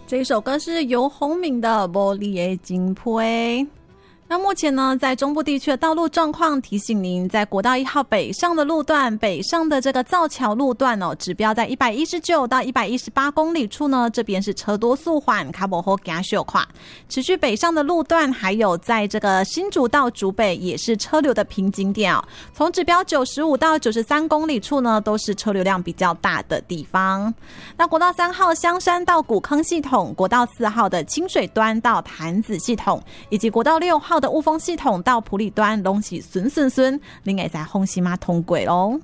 这一首歌是游鸿明的《玻璃的金杯》。那目前呢，在中部地区的道路状况，提醒您，在国道1号北上的路段，北上的这个造桥路段哦，指标在119到118公里处呢，这边是车多速缓，卡不好行小快。持续北上的路段，还有在这个新竹到竹北也是车流的瓶颈点哦。从指标95到93公里处呢，都是车流量比较大的地方。那国道3号香山到古坑系统，国道4号的清水端到潭子系统，以及国道6号的雾峰系统到埔里端拢是顺，您会在红西马通过咯。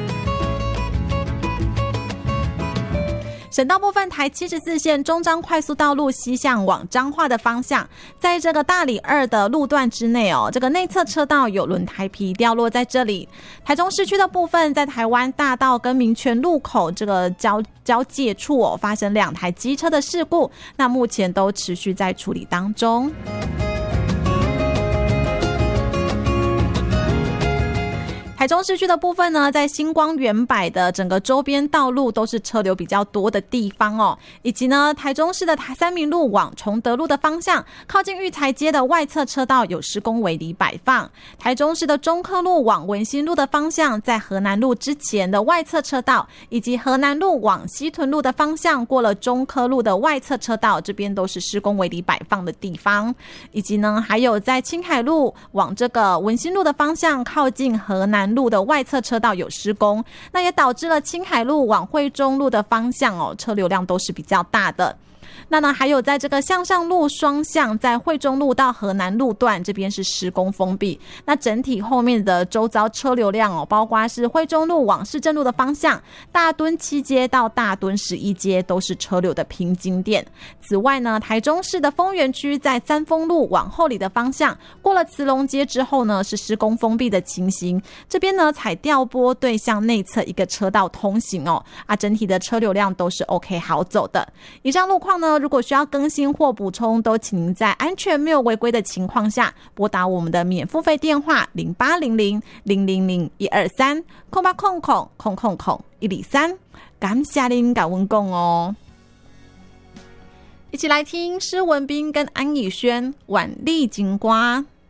省道部分，台74线中彰快速道路西向往彰化的方向，在这个大里2的路段之内哦，这个内侧车道有轮胎皮掉落在这里。台中市区的部分，在台湾大道跟民权路口这个交界处哦，发生2台机车的事故，那目前都持续在处理当中。台中市区的部分呢，在星光远百的整个周边道路都是车流比较多的地方哦，以及呢，台中市的三民路往崇德路的方向，靠近育才街的外侧车道有施工围篱摆放。台中市的中科路往文心路的方向，在河南路之前的外侧车道，以及河南路往西屯路的方向，过了中科路的外侧车道，这边都是施工围篱摆放的地方。以及呢，还有在青海路往这个文心路的方向，靠近河南路的外侧车道有施工，那也导致了青海路往惠中路的方向哦，车流量都是比较大的。那呢，还有在这个向上路双向，在惠中路到河南路段这边是施工封闭，那整体后面的周遭车流量哦，包括是惠中路往市政路的方向，大墩7街到大墩11街都是车流的瓶颈点。此外呢，台中市的丰原区在三丰路往后里的方向，过了慈龙街之后呢，是施工封闭的情形，这边呢采调拨对向内侧一个车道通行哦，整体的车流量都是 OK 好走的。以上路况呢，如果需要更新或补充，都请您在安全没有违规的情况下，拨打我们的免付费电话0800-000-123-0800-123，感谢您跟我们讲哦。一起来听施文彬跟安以轩《晚丽金瓜》。